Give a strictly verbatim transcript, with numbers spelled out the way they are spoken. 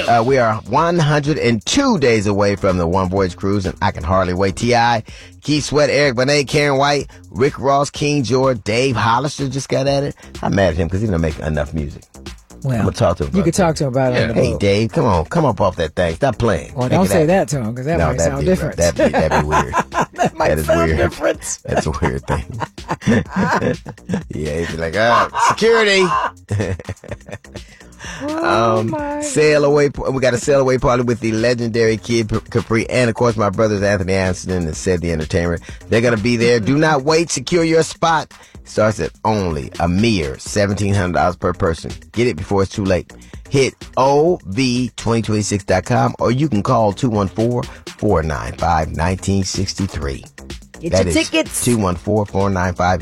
Uh, we are one hundred two days away from the One Voyage Cruise, and I can hardly wait. T I, Keith Sweat, Eric Benet, Karen White, Rick Ross, King George, Dave Hollister just got at it. I'm mad at him because he don't make enough music. Well, I'm gonna talk to him. You can talk to him about it. Yeah. Hey, Dave, come on, come up off that thing. Stop playing. Well, don't say that to him because that no, might sound be, different. That'd be, that'd be weird. that might that is sound weird. different. That's a weird thing. Yeah, he'd be like, ah, security. Oh, um, my sail away. We got a sail away party with the legendary Kid Capri, and of course my brothers Anthony Anderson and Said the Entertainer. They're gonna be there. Do not wait. Secure your spot. Starts at only a mere seventeen hundred dollars per person. Get it before it's too late. Hit O V twenty twenty-six dot com or you can call two one four, four nine five, one nine six three. Get That your is tickets. two one four, four nine five